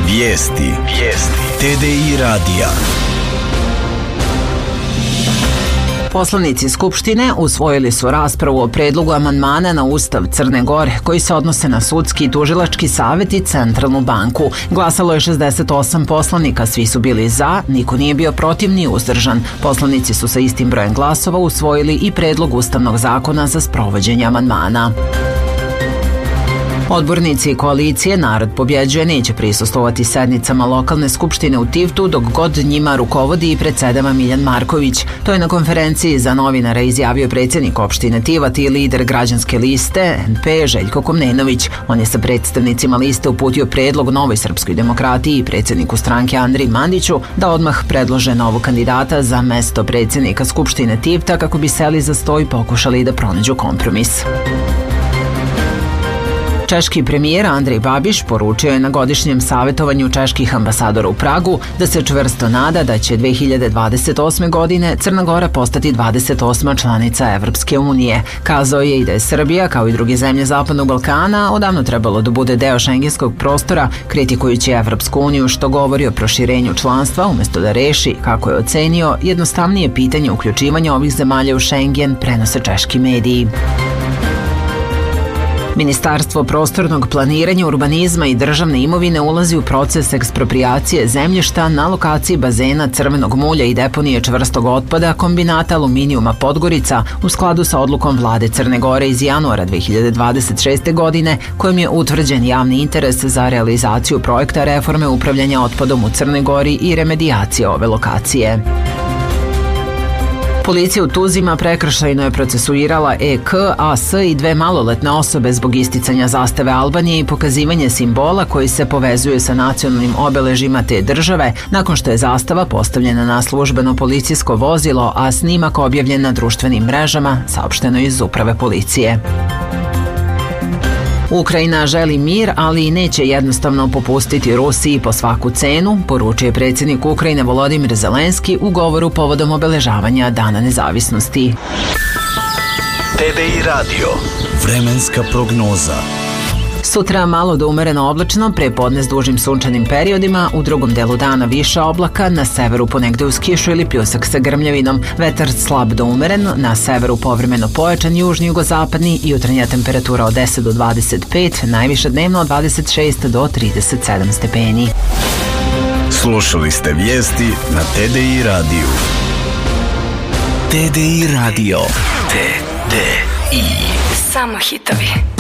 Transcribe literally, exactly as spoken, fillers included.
Vijesti. Vijesti. T D I radija. Poslanici Skupštine usvojili su raspravu o predlogu amandmana na Ustav Crne Gore koji se odnose na sudski i tužilački savet i Centralnu banku. Glasalo je šezdeset osam poslanika, svi su bili za, niko nije bio protiv ni uzdržan. Poslanici su sa istim brojem glasova usvojili i predlog Ustavnog zakona za sprovođenje amandmana. Odbornici koalicije Narod pobjeđuje neće prisustvovati sednicama lokalne skupštine u Tivtu dok god njima rukovodi i predsedava Miljan Marković. To je na konferenciji za novinare izjavio predsjednik opštine Tivat i lider građanske liste N P Željko Komnenović. On je sa predstavnicima liste uputio predlog Novoj srpskoj demokratiji i predsjedniku stranke Andriji Mandiću da odmah predlože novog kandidata za mesto predsjednika skupštine Tivta kako bi seli za sto i pokušali da pronađu kompromis. Češki premijer Andrej Babiš poručio je na godišnjem savjetovanju čeških ambasadora u Pragu da se čvrsto nada da će dve hiljade dvadeset osme. godine Crna Gora postati dvadeset osma članica Evropske unije. Kazao je i da je Srbija, kao i druge zemlje Zapadnog Balkana, odavno trebalo da bude deo šengenskog prostora, kritikujući Evropsku uniju što govori o proširenju članstva umjesto da reši, kako je ocenio, jednostavnije pitanje uključivanja ovih zemalja u Šengen, prenose češki mediji. Ministarstvo prostornog planiranja, urbanizma i državne imovine ulazi u proces eksproprijacije zemljišta na lokaciji bazena crvenog mulja i deponije čvrstog otpada kombinata aluminijuma Podgorica u skladu sa odlukom vlade Crne Gore iz januara dve hiljade dvadeset šeste. godine kojim je utvrđen javni interes za realizaciju projekta reforme upravljanja otpadom u Crnoj Gori i remedijacije ove lokacije. Policija u Tuzima prekršajno je procesuirala E K, A S i dve maloletne osobe zbog isticanja zastave Albanije i pokazivanje simbola koji se povezuju sa nacionalnim obeležima te države nakon što je zastava postavljena na službeno policijsko vozilo, a snimak objavljen na društvenim mrežama, saopšteno iz uprave policije. Ukrajina želi mir, ali i neće jednostavno popustiti Rusiji po svaku cenu, poručuje predsjednik Ukrajine Volodimir Zelenski u govoru povodom obeležavanja Dana nezavisnosti. T D I radio. Vremenska prognoza. Sutra malo do umereno oblačno, prepodne s dužim sunčanim periodima, u drugom delu dana više oblaka, na severu ponegde uz kišu ili pljusak sa grmljavinom, vetar slab do umeren, na severu povremeno pojačan južni jugozapadni i jutarnja temperatura od deset do dvadeset pet, najviše dnevno od dvadeset šest do trideset sedam stepeni. Slušali ste vijesti na T D I radiju. T D I radio. T D I. Samo hitovi.